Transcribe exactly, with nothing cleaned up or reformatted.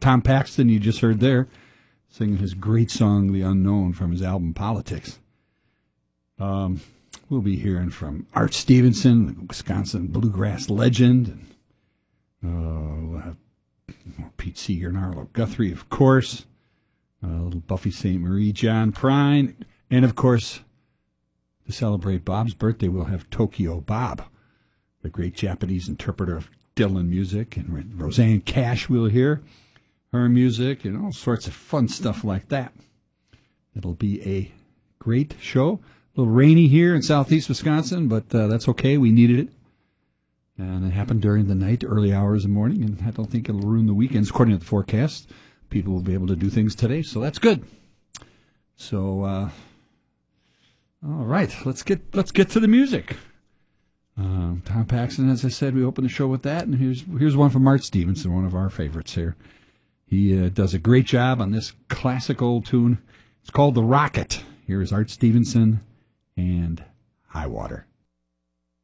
Tom Paxton, you just heard there, singing his great song, The Unknown, from his album Politics. Um, we'll be hearing from Art Stevenson, the Wisconsin bluegrass legend. Uh, we'll have Pete Seeger and Arlo Guthrie, of course. Uh, little Buffy Saint Marie, John Prine. And, of course, to celebrate Bob's birthday, we'll have Tokyo Bob, the great Japanese interpreter of Dylan music. And Roseanne Cash we'll hear her music and all sorts of fun stuff like that. It'll be a great show. A little rainy here in southeast Wisconsin, but uh, that's okay. We needed it. And it happened during the night, early hours of the morning, and I don't think it'll ruin the weekends. According to the forecast, people will be able to do things today, so that's good. So, uh, all right, let's get let's get to the music. Um, Tom Paxton, as I said, we opened the show with that, and here's here's one from Art Stevenson, one of our favorites here. He uh, does a great job on this classic old tune. It's called The Rocket. Here is Art Stevenson and High Water.